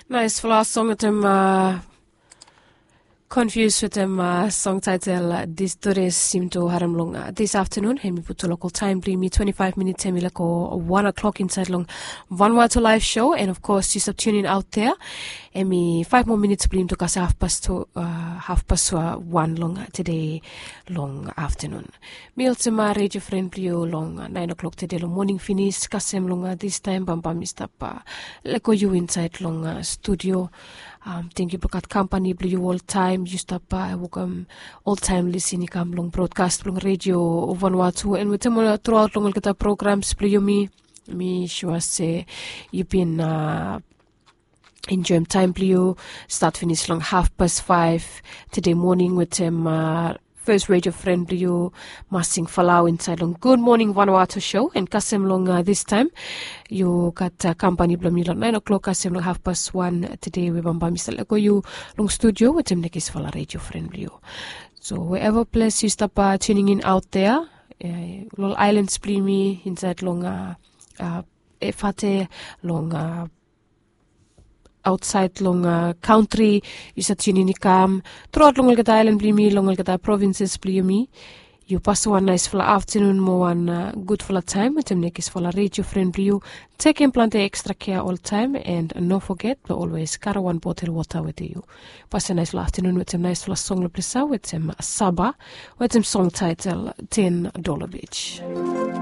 Nice for last song with them confused with them song title This Tourist seem to haram long this afternoon hemi put local time bring me 25 minutes hemi like 1 o'clock inside long one water live show, and of course you stop tuning out there hemi 5 more minutes bring to kasi half past 1 long today long afternoon meal to my radio friend Blue long 9 o'clock today long morning finish kasem long this time bamba mr pa like you inside long studio. Thank you for company blue all time you stop by welcome all time listening come long broadcast long radio Vanuatu, and with them throughout long kita programs blue me sure say you've been enjoying time blue start finish long 5:30 today morning with them first radio friend blue masing falau inside long good morning Vanuatu show, and kasem long this time you got company blue me long 9 o'clock kasem long 1:30 today we bamba Mr. Leko you long studio with them nekis fala radio friend blue. So wherever place you stop tuning in out there Lol Islands blue me inside long efate long outside long country you start tuning in come throughout long Algata Island blue me long Algata provinces blue me you pass one nice full afternoon more one good full time with them nekis full radio friend blue take and plant extra care all time, and no forget to always carry one bottle water with you. Pass a nice full afternoon with them nice full song with them Saba with them song title $10 Beach.